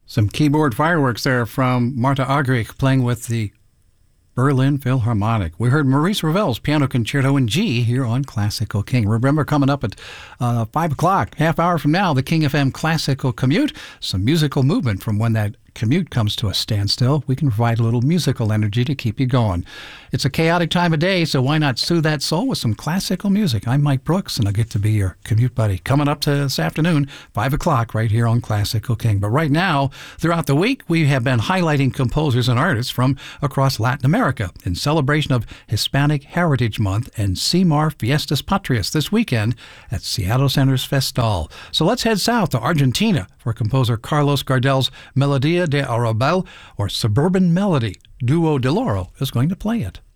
Some keyboard fireworks there from Marta Argerich playing with the Berlin Philharmonic. We heard Maurice Ravel's Piano Concerto in G here on Classical King. Remember, coming up at 5 o'clock, half hour from now, the King FM Classical Commute. Some musical movement from when that commute comes to a standstill. We can provide a little musical energy to keep you going. It's a chaotic time of day, so why not soothe that soul with some classical music? I'm Mike Brooks, and I'll get to be your commute buddy. Coming up to this afternoon, 5 o'clock, right here on Classical King. But right now, throughout the week, we have been highlighting composers and artists from across Latin America in celebration of Hispanic Heritage Month and CIMAR Fiestas Patrias this weekend at Seattle Center's Festal. So let's head south to Argentina for composer Carlos Gardel's Melodia de Arrabal, or Suburban Melody. Duo del Oro is going to play it.